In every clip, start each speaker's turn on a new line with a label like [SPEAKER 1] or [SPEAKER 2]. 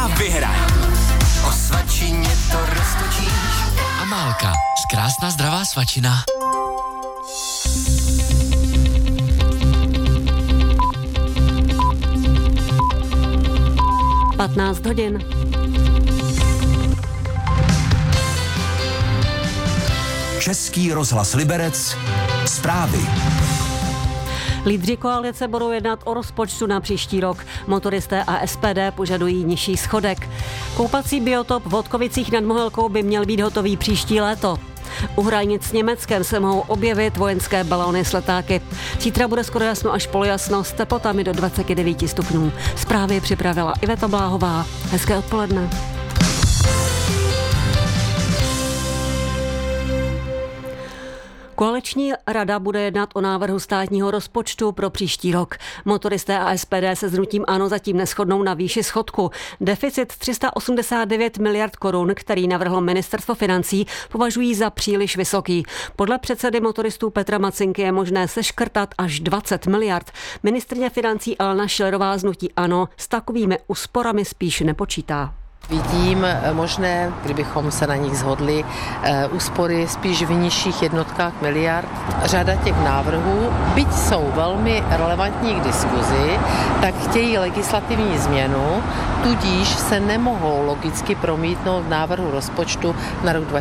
[SPEAKER 1] a vyhraj. O svačině to roztočíš.
[SPEAKER 2] Amálka, krásná zdravá svačina.
[SPEAKER 3] Patnáct hodin.
[SPEAKER 1] Český rozhlas Liberec. Zprávy.
[SPEAKER 3] Lídři koalice budou jednat o rozpočtu na příští rok. Motoristé a SPD požadují nižší schodek. Koupací biotop v Vodkovicích nad Mohelkou by měl být hotový příští léto. U hranic s Německem se mohou objevit vojenské balóny s letáky. Zítra bude skoro jasno až polojasno s teplotami do 29 stupňů. Zprávy připravila Iveta Bláhová. Hezké odpoledne. Koaliční rada bude jednat o návrhu státního rozpočtu pro příští rok. Motoristé a SPD se s hnutím ANO zatím neshodnou na výši schodku. Deficit 389 miliard korun, který navrhlo ministerstvo financí, považují za příliš vysoký. Podle předsedy motoristů Petra Macinky je možné seškrtat až 20 miliard. Ministryně financí Alena Schillerová z hnutí ANO s takovými úsporami spíš nepočítá.
[SPEAKER 4] Vidím možné, kdybychom se na nich shodli, úspory spíš v nižších jednotkách miliard. Řada těch návrhů, byť jsou velmi relevantní k diskuzi, tak chtějí legislativní změnu, tudíž se nemohou logicky promítnout v návrhu rozpočtu na rok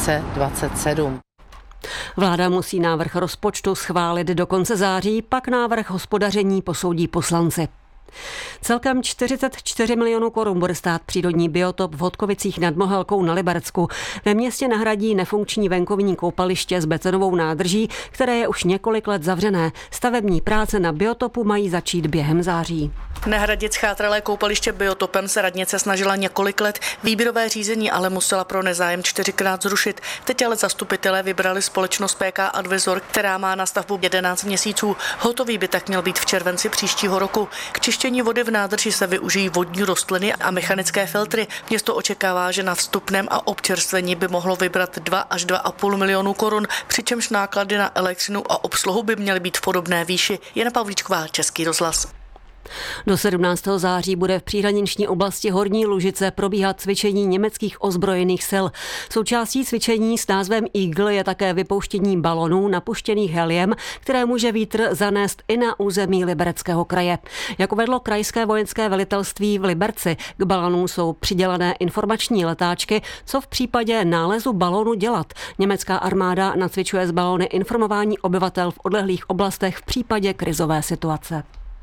[SPEAKER 4] 2027.
[SPEAKER 3] Vláda musí návrh rozpočtu schválit do konce září, pak návrh hospodaření posoudí poslanci. Celkem 44 milionů korun bude stát přírodní biotop v Vodkovicích nad Mohelkou na Liberecku. Ve městě nahradí nefunkční venkovní koupaliště s betonovou nádrží, které je už několik let zavřené. Stavební práce na biotopu mají začít během září.
[SPEAKER 5] Nahradit schátralé koupaliště biotopem se radnice snažila několik let. Výběrové řízení ale musela pro nezájem 4krát zrušit. Teď ale zastupitelé vybrali společnost PK Advisor, která má na stavbu 11 měsíců. Hotový by tak měl být v červenci příštího roku. K čištění vody v nádrži se využijí vodní rostliny a mechanické filtry. Město očekává, že na vstupném a občerstvení by mohlo vybrat 2 až 2,5 milionu korun, přičemž náklady na elektřinu a obsluhu by měly být v podobné výši. Jana Pavlíčková, Český rozhlas.
[SPEAKER 3] Do 17. září bude v příhraniční oblasti Horní Lužice probíhat cvičení německých ozbrojených sil. Součástí cvičení s názvem Eagle je také vypouštění balonů napuštěných heliem, které může vítr zanést i na území Libereckého kraje. Jak uvedlo krajské vojenské velitelství v Liberci, k balonům jsou přidělené informační letáčky, co v případě nálezu balonu dělat. Německá armáda nacvičuje z balony informování obyvatel v odlehlých oblastech v případě krizové situace.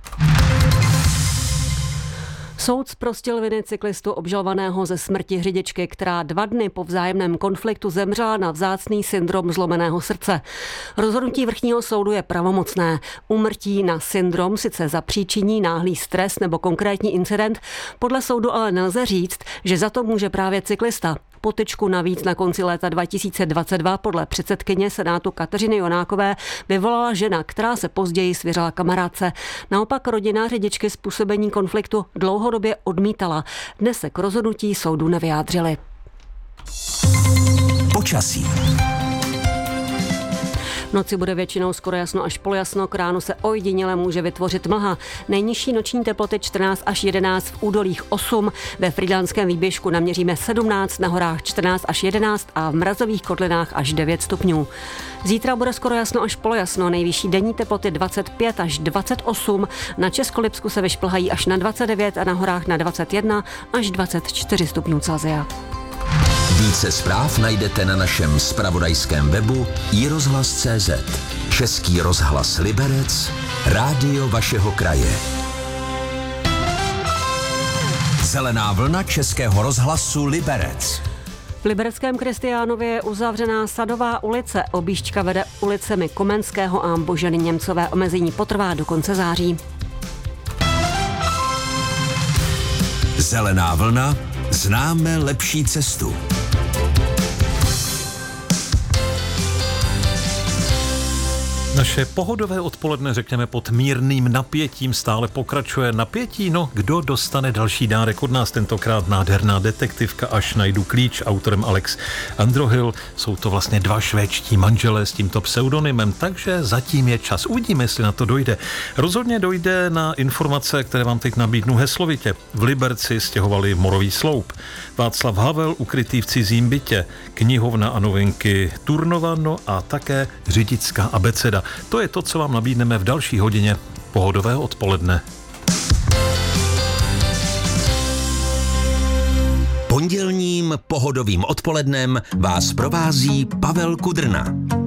[SPEAKER 3] Soud zprostil viny cyklistu obžalovaného ze smrti řidičky, která 2 dny po vzájemném konfliktu zemřela na vzácný syndrom zlomeného srdce. Rozhodnutí vrchního soudu je pravomocné. Úmrtí na syndrom sice zapříčiní náhlý stres nebo konkrétní incident, podle soudu ale nelze říct, že za to může právě cyklista. Potyčku navíc na konci léta 2022 podle předsedkyně Senátu Kateřiny Jonákové vyvolala žena, která se později svěřila kamarádce. Naopak rodina řidičky způsobení konfliktu dlouhodobě odmítala. Dnes se k rozhodnutí soudu nevyjádřili.
[SPEAKER 1] Počasí.
[SPEAKER 3] V noci bude většinou skoro jasno až polojasno, k ránu se ojediněle může vytvořit mlha. Nejnižší noční teploty 14 až 11, v údolích 8, ve Frýdlantském výběžku naměříme 17, na horách 14 až 11 a v mrazových kotlinách až 9 stupňů. Zítra bude skoro jasno až polojasno, nejvyšší denní teploty 25 až 28, na Českolipsku se vyšplhají až na 29 a na horách na 21 až 24 stupňů Celsia.
[SPEAKER 1] Více zpráv najdete na našem zpravodajském webu iRozhlas.cz. Český rozhlas Liberec, rádio vašeho kraje. Zelená vlna Českého rozhlasu Liberec.
[SPEAKER 3] V Libereckém Kristiánově je uzavřená Sadová ulice. Objížďka vede ulicemi Komenského a Boženy Němcové. Omezení potrvá do konce září.
[SPEAKER 1] Zelená vlna, známe lepší cestu.
[SPEAKER 6] Naše pohodové odpoledne, řekněme, pod mírným napětím stále pokračuje. Napětí, no, kdo dostane další dárek od nás, tentokrát nádherná detektivka Až najdu klíč, autorem Alex Androhill. Jsou to vlastně dva švédští manželé s tímto pseudonymem, takže zatím je čas. Uvidíme, jestli na to dojde. Rozhodně dojde na informace, které vám teď nabídnu heslovitě. V Liberci stěhovali morový sloup. Václav Havel ukrytý v cizím bytě. Knihovna a novinky Turnova, no a také řidická abeceda. To je to, co vám nabídneme v další hodině pohodového odpoledne.
[SPEAKER 7] Pondělním pohodovým odpolednem vás provází Pavel Kudrna.